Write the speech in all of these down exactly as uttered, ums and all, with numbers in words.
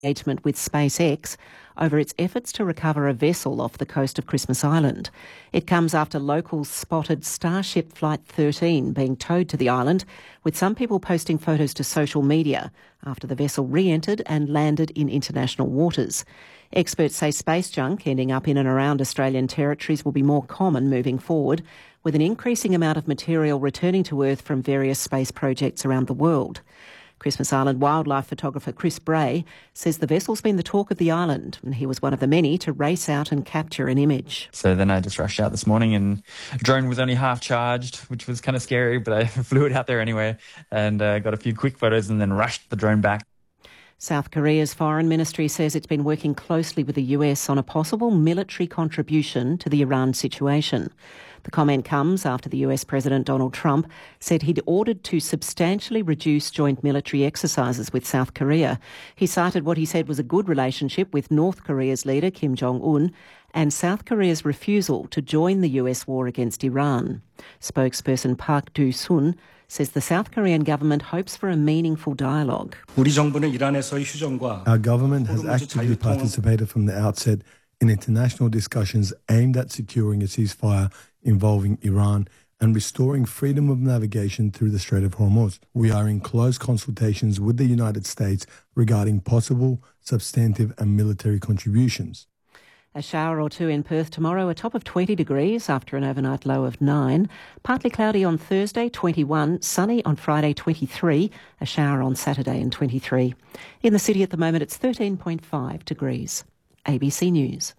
engagement with SpaceX over its efforts to recover a vessel off the coast of Christmas Island. It comes after locals spotted Starship Flight thirteen being towed to the island, with some people posting photos to social media after the vessel re-entered and landed in international waters. Experts say space junk ending up in and around Australian territories will be more common moving forward, with an increasing amount of material returning to Earth from various space projects around the world. Christmas Island wildlife photographer Chris Bray says the vessel's been the talk of the island, and he was one of the many to race out and capture an image. So then I just rushed out this morning, and the drone was only half charged, which was kind of scary, but I flew it out there anyway and uh, got a few quick photos and then rushed the drone back. South Korea's foreign ministry says it's been working closely with the U S on a possible military contribution to the Iran situation. The comment comes after the U S President Donald Trump said he'd ordered to substantially reduce joint military exercises with South Korea. He cited what he said was a good relationship with North Korea's leader Kim Jong-un and South Korea's refusal to join the U S war against Iran. Spokesperson Park Do-sun says the South Korean government hopes for a meaningful dialogue. Our government has actively participated from the outset in international discussions aimed at securing a ceasefire involving Iran and restoring freedom of navigation through the Strait of Hormuz. We are in close consultations with the United States regarding possible substantive and military contributions. A shower or two in Perth tomorrow, a top of twenty degrees after an overnight low of nine. Partly cloudy on Thursday, twenty-one. Sunny on Friday, twenty-three. A shower on Saturday and twenty-three. In the city at the moment, it's thirteen point five degrees. A B C News.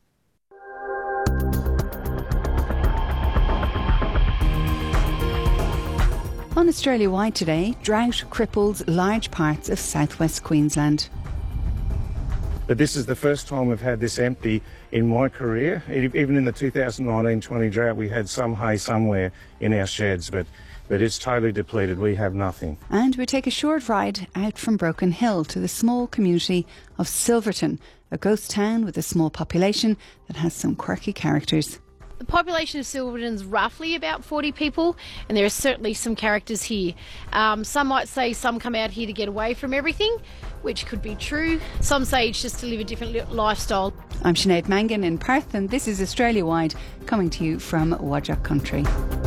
On Australia-wide today, drought cripples large parts of southwest Queensland. But this is the first time we've had this empty in my career. Even in the two thousand nineteen twenty drought, we had some hay somewhere in our sheds, but, but it's totally depleted. We have nothing. And we take a short ride out from Broken Hill to the small community of Silverton, a ghost town with a small population that has some quirky characters. The population of Silverton is roughly about forty people, and there are certainly some characters here. Um, some might say some come out here to get away from everything, which could be true. Some say it's just to live a different lifestyle. I'm Sinead Mangan in Perth, and this is Australia Wide, coming to you from Whadjuk Country.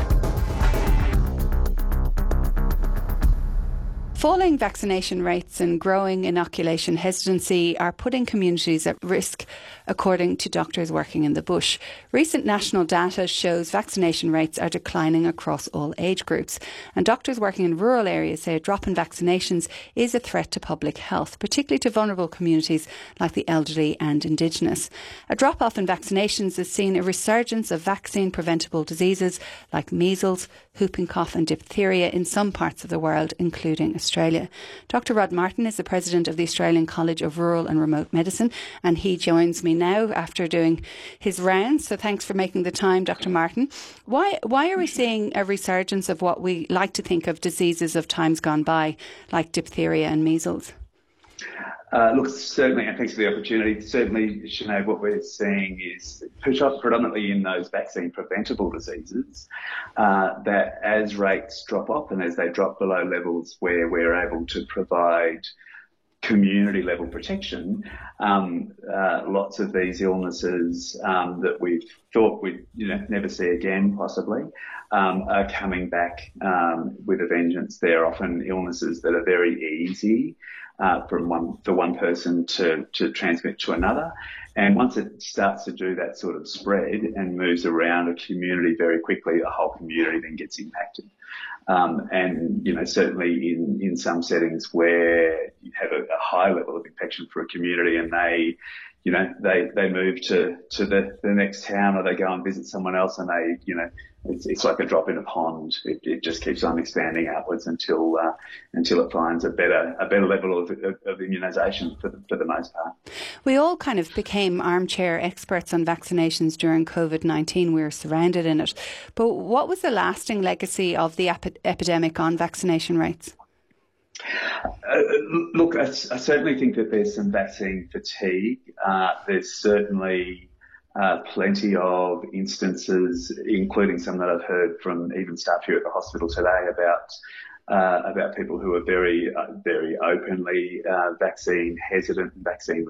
Falling vaccination rates and growing inoculation hesitancy are putting communities at risk, according to doctors working in the bush. Recent national data shows vaccination rates are declining across all age groups, and doctors working in rural areas say a drop in vaccinations is a threat to public health, particularly to vulnerable communities like the elderly and Indigenous. A drop-off in vaccinations has seen a resurgence of vaccine-preventable diseases like measles, whooping cough and diphtheria in some parts of the world, including Australia. Doctor Rod Martin is the president of the Australian College of Rural and Remote Medicine, and he joins me now after doing his rounds. So thanks for making the time, Doctor Martin. Why why are we seeing a resurgence of what we like to think of diseases of times gone by, like diphtheria and measles? Uh, look, certainly, and thanks for the opportunity. Certainly, Sinead, what we're seeing is predominantly in those vaccine-preventable diseases, uh, that as rates drop off and as they drop below levels where we're able to provide community-level protection, um, uh, lots of these illnesses um, that we've thought we'd you know, never see again, possibly, um, are coming back um, with a vengeance. They're often illnesses that are very easy Uh, from one for one person to, to transmit to another. And once it starts to do that sort of spread and moves around a community very quickly, a whole community then gets impacted. Um, and, you know, certainly in, in some settings where you have a, a high level of infection for a community and they, you know, they, they move to, to the, the next town or they go and visit someone else and they, you know, it's, it's like a drop in a pond. It, it just keeps on expanding outwards until uh, until it finds a better a better level of, of, of immunisation for the, for the most part. We all kind of became armchair experts on vaccinations during COVID nineteen. We were surrounded in it. But what was the lasting legacy of the epi- epidemic on vaccination rates? Uh, look, I, I certainly think that there's some vaccine fatigue. Uh, there's certainly Uh, plenty of instances, including some that I've heard from even staff here at the hospital today about uh, about people who are very, uh, very openly uh, vaccine hesitant and vaccine